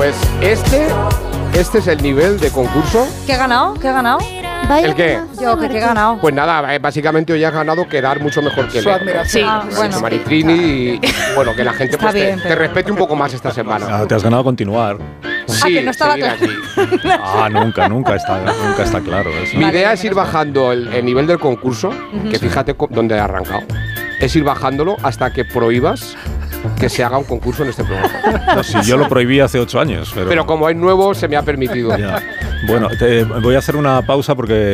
Pues este es el nivel de concurso. ¿Qué he ganado? ¿Qué he ganado? Vaya ¿El qué? Yo, ¿qué he ganado? Pues nada, básicamente hoy has ganado quedar mucho mejor que Su él. admiración. Sí, bueno. Maritrini y bueno, que la gente Está pues, bien, te pero- respete un poco más esta semana. Ah, te has ganado continuar. Sí, que no estaba seguir claro. aquí. Nunca está claro eso. Mi Vale, idea es ir menos mal. bajando el nivel del concurso, que fíjate dónde he arrancado. Es ir bajándolo hasta que prohíbas que se haga un concurso en este programa. No, si yo lo prohibí hace 8 años. Pero como es nuevo, se me ha permitido. Ya. Bueno, voy a hacer una pausa porque